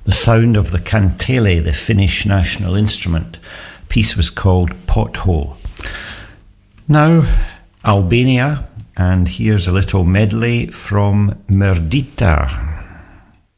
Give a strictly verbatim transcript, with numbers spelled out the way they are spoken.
the sound of the kantele, the Finnish national instrument. Piece was called Pothole. Now, Albania, and here's a little medley from Merdita.